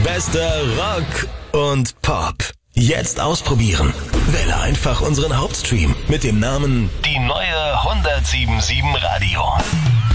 Bester Rock und Pop. Jetzt ausprobieren. Wähle einfach unseren Hauptstream mit dem Namen Die neue 107.7 Radio.